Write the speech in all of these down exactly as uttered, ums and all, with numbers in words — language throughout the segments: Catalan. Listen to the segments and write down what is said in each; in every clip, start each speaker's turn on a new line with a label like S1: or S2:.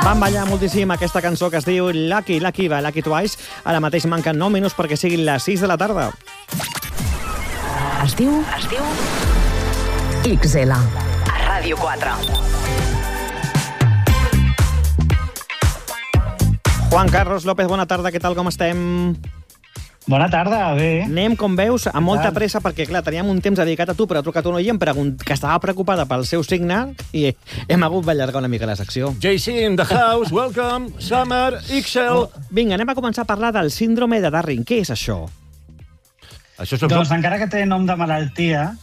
S1: Van ballar moltíssim aquesta cançó que es diu Lucky, Lucky, va, Lucky Twice. Ara mateix manquen nou minuts perquè siguin les sis de la tarda.
S2: Es diu... Es diu... X L. A Ràdio quatre.
S1: Juan Carlos López, bona tarda, què tal, com estem?
S3: Bona tarda, bé.
S1: Anem, com veus, amb molta pressa, perquè, clar, teníem un temps dedicat a tu, però ha trucat una oient pregunt... que estava preocupada pel seu signe i hem hagut d'allargar una mica la secció.
S4: J C in the house, welcome, Summer, X L...
S1: Vinga, anem a començar a parlar del síndrome de Darwin. Què és això?
S4: Això és
S3: Doncs encara que té nom de malaltia,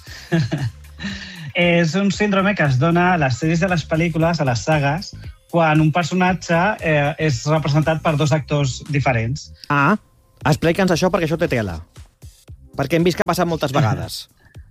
S3: és un síndrome que es dona a les sèries de les pel·lícules, a les sagues, quan un personatge eh, és representat per dos actors diferents.
S1: Ah, explica'ns això perquè això té tela. Perquè hem vist que ha passat moltes vegades.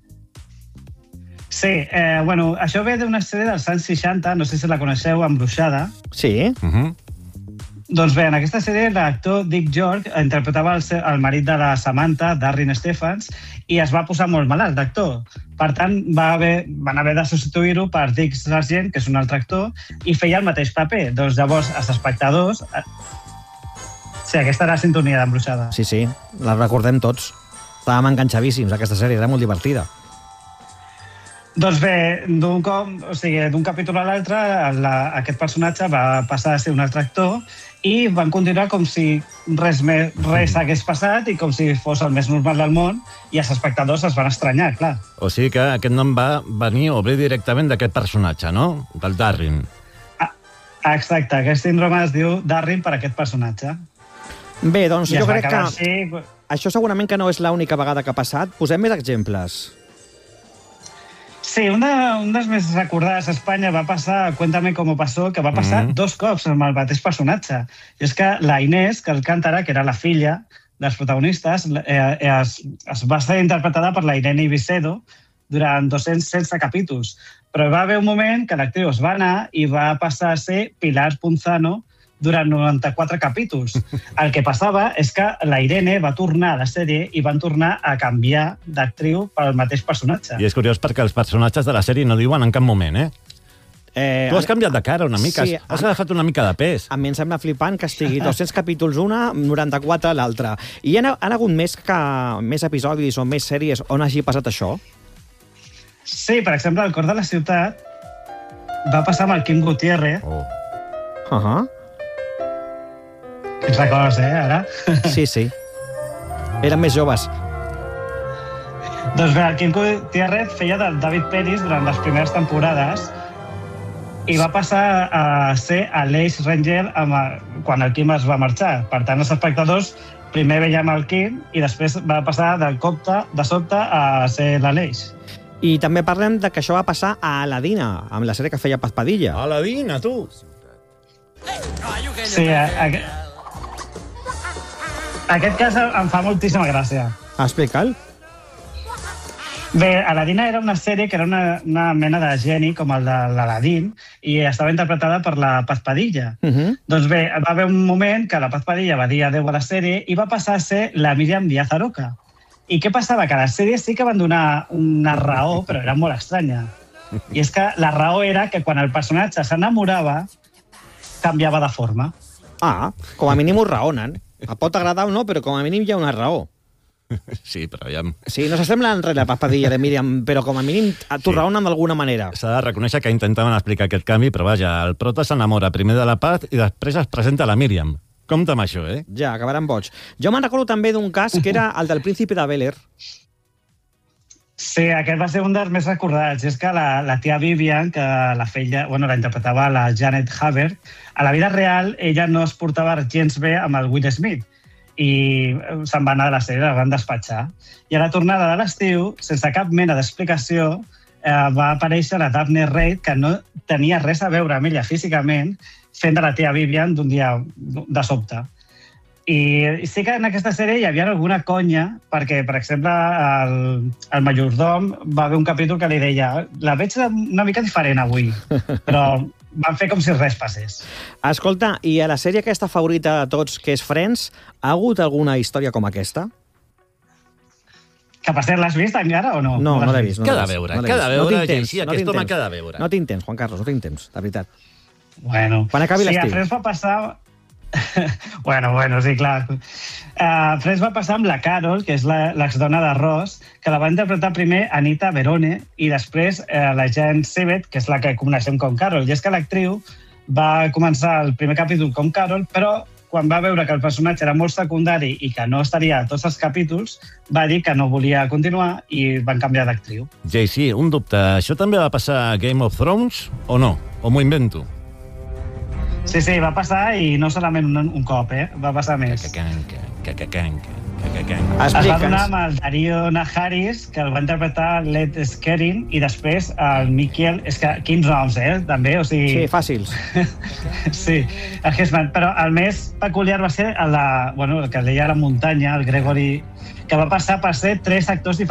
S3: Sí, eh, bueno, això ve d'una sèrie dels anys seixanta, no sé si la coneixeu, Embruixada.
S1: Sí.
S4: Uh -huh.
S3: Doncs bé, en aquesta sèrie l'actor Dick York interpretava el, seu, el marit de la Samantha, Darrin Stephens, i es va posar molt malalt d'actor. Per tant, va haver, van haver de substituir-ho per Dick Sargent, que és un altre actor, i feia el mateix paper. Doncs llavors, els espectadors... Sí, aquesta era la sintonia d'Embruixada.
S1: Sí, sí, la recordem tots. Estàvem enganxadíssims, aquesta sèrie, era molt divertida.
S3: Doncs bé, d'un cop, o sigui, d'un capítol a l'altre, aquest personatge va passar a ser un altre actor i van continuar com si res, més, res hagués passat i com si fos el més normal del món, i els espectadors es van estranyar, clar.
S4: O sigui que aquest nom va venir o ve directament d'aquest personatge, no? Del Darwin.
S3: Ah, exacte, aquest síndrome es diu Darwin per aquest personatge.
S1: Bé, doncs
S3: I
S1: jo crec que
S3: així...
S1: això segurament que no és l'única vegada que ha passat. Posem més exemples.
S3: Sí, un, de, un dels més recordats a Espanya va passar, Cuéntame cómo pasó, que va passar mm -hmm. dos cops amb el mateix personatge. I és que la Inés, que el Alcántara, que era la filla dels protagonistes, eh, es, es va ser interpretada per la Irene Vicedo durant dos-cents setze capítols. Però va haver un moment que l'actriu es va anar i va passar a ser Pilar Punzano durant noranta-quatre capítols. El que passava és que la Irene va tornar a la sèrie i van tornar a canviar d'actriu pel mateix personatge.
S4: I és curiós perquè els personatges de la sèrie no diuen en cap moment, eh?
S1: eh
S4: tu has canviat de cara una mica, sí, has agafat una mica de pes.
S1: A mi em sembla flipant que estigui dos-cents capítols una, noranta-quatre l'altra. I han, han hagut més, que, més episodis o més sèries on hagi passat això?
S3: Sí, per exemple, al Cor de la Ciutat va passar amb el Quim Gutiérrez.
S4: Oh.
S1: Uh -huh.
S3: Ens recordes, eh, ara?
S1: Sí, sí. Eren més joves.
S3: Doncs bé, el Quim Gutiérrez feia de David Peris durant les primeres temporades i va passar a ser Aleix Rengel amb el, quan el Quim es va marxar. Per tant, els espectadors primer veiem el Quim i després va passar de copte, de sobte a ser l'Aleix.
S1: I també parlem de que això va passar a Aladina, amb la sèrie que feia Paz Padilla.
S4: Aladina, tu!
S3: Sí, aquest... Aquest cas em fa moltíssima gràcia.
S1: Explica'l.
S3: Bé, Aladina era una sèrie que era una, una mena de geni com el de l'Aladín i estava interpretada per la Paz Padilla. Uh -huh. Doncs bé, va haver un moment que la Paz Padilla va dir adéu a la sèrie i va passar a ser la Míriam Díaz Aroca. I què passava? Que a la sèrie sí que van donar una raó, però era molt estranya. I és que la raó era que quan el personatge s'enamorava, canviava de forma.
S1: Ah, com a mínim ho raonen. Et pot agradar o no, però com a mínim hi ha una raó.
S4: Sí, però ja...
S1: Sí, no s'assembla en res la Paz Padilla de Míriam, però com a mínim t'ho sí. raonen d'alguna manera.
S4: S'ha de reconèixer que intentaven explicar aquest canvi, però vaja, el prota s'enamora primer de la Paz i després es presenta a la Míriam. Compte amb això, eh?
S1: Ja, acabaran boig. Jo me'n recordo també d'un cas que era el del príncipe de Bel-Air.
S3: Sí, aquest va ser un dels més recordats. És que la, la tia Vivian, que la feia, bueno, la interpretava la Janet Havert, a la vida real ella no es portava gens bé amb el Will Smith i se'n va anar de la sèrie, la van despatxar. I a la tornada de l'estiu, sense cap mena d'explicació, eh, va aparèixer la Daphne Reid, que no tenia res a veure amb ella físicament, fent de la tia Vivian d'un dia de sobte. I sí que en aquesta sèrie hi havia alguna conya, perquè, per exemple, el, el majordom va haver un capítol que li deia la veig una mica diferent avui, però van fer com si res passés.
S1: Escolta, i a la sèrie aquesta favorita de tots, que és Friends, ha hagut alguna història com aquesta?
S3: Que per cert, l'has vist encara o no?
S1: No, no l'he vist. No
S4: Queda a veure,
S1: no
S4: queda a veure,
S1: no
S4: sí, aquest home queda a veure.
S1: No tinc temps, Juan Carlos, no tinc temps, de veritat.
S3: Bueno.
S1: Quan acabi
S3: sí,
S1: l'estiu.
S3: a Friends va passar... bueno, bueno, sí, clar. Uh, Friends va passar amb la Carol, que és la- l'exdona de Ross, que la va interpretar primer Anita Verone i després uh, la Jen Sibbett, que és la que coneixem com Carol. I és que l'actriu va començar el primer capítol com Carol, però quan va veure que el personatge era molt secundari i que no estaria a tots els capítols, va dir que no volia continuar i van canviar d'actriu.
S4: J C, un dubte. Això també va passar a Game of Thrones o no? O m'ho invento?
S3: Sí, sí, va passar i no solament un, un cop, eh? Va passar més.
S4: Cacacanca, cacacanca, cacacanca.
S3: Es va
S1: Explica'ns.
S3: donar amb el Darío Najaris, que el va interpretar Led Skerin, i després el Mikiel... És que quins noms, eh? També, o sigui...
S1: Sí, fàcils.
S3: sí, el Hesman. Però el més peculiar va ser el, de, bueno, el que deia la muntanya, el Gregory, que va passar per ser tres actors diferents.